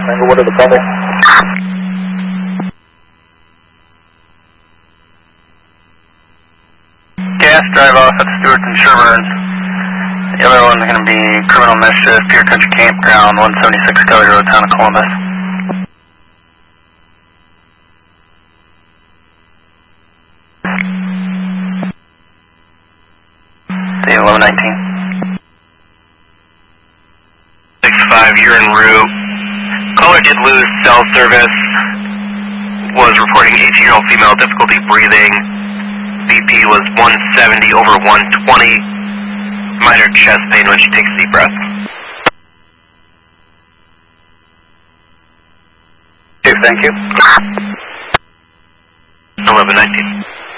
Englewood to the public. Gas, drive off at Stewart and Sherburne. The other one's going to be criminal mischief, Pure Country Campground, 176 Kelly Road, Town of Columbus. The 1119. 65, you're en route. Caller did lose cell service. Was reporting 18-year-old female difficulty breathing. BP was 170 over 120. Minor chest pain when she takes a deep breath. Okay, thank you. 1119.